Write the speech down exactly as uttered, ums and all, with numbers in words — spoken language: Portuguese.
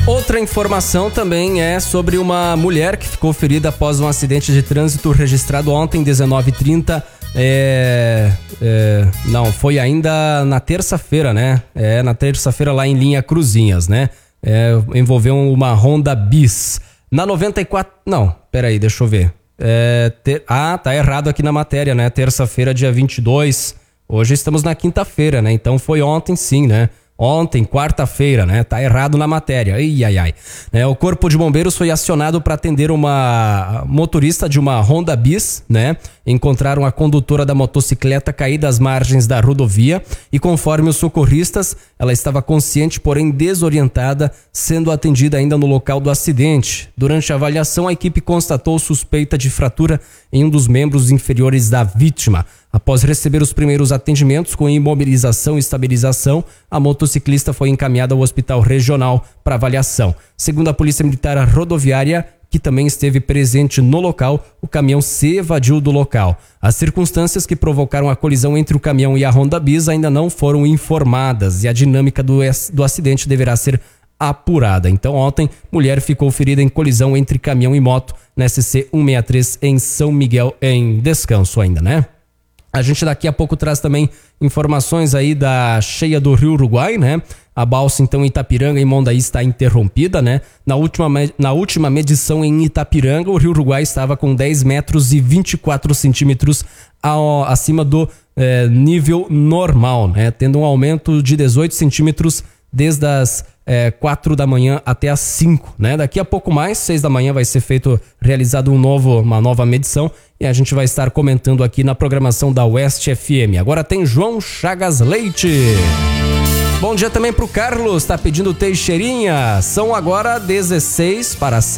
Outra informação também é sobre uma mulher que ficou ferida após um acidente de trânsito registrado ontem, dezenove e trinta. É, é, não, foi ainda na terça-feira, né? É, na terça-feira lá em Linha Cruzinhas, né? É, envolveu uma Honda Bis. Na noventa e quatro... Não, peraí, deixa eu ver. É, ter, ah, tá errado aqui na matéria, né? Terça-feira, dia vinte e dois. Hoje estamos na quinta-feira, né? Então foi ontem sim, né? Ontem, quarta-feira, né? Tá errado na matéria. Ai, ai, ai. É, o Corpo de Bombeiros foi acionado para atender uma motorista de uma Honda Bis, né? Encontraram a condutora da motocicleta caída às margens da rodovia e, conforme os socorristas, ela estava consciente, porém desorientada, sendo atendida ainda no local do acidente. Durante a avaliação, a equipe constatou suspeita de fratura em um dos membros inferiores da vítima. Após receber os primeiros atendimentos com imobilização e estabilização, a motociclista foi encaminhada ao hospital regional para avaliação. Segundo a Polícia Militar Rodoviária, que também esteve presente no local, o caminhão se evadiu do local. As circunstâncias que provocaram a colisão entre o caminhão e a Honda Bis ainda não foram informadas e a dinâmica do, do acidente deverá ser apurada. Então, ontem, mulher ficou ferida em colisão entre caminhão e moto na S C cento e sessenta e três em São Miguel, em Descanso ainda, né? A gente daqui a pouco traz também informações aí da cheia do Rio Uruguai, né? A balsa, então, em Itapiranga, em Mondaí, está interrompida, né? Na última, na última medição em Itapiranga, o Rio Uruguai estava com dez metros e vinte e quatro centímetros ao, acima do eh, nível normal, né? Tendo um aumento de dezoito centímetros desde as eh, quatro da manhã até as cinco, né? Daqui a pouco mais, seis da manhã, vai ser feito, realizado um novo, uma nova medição e a gente vai estar comentando aqui na programação da West F M. Agora tem João Chagas Leite. Bom dia também pro Carlos, tá pedindo Teixeirinha. São agora dezesseis para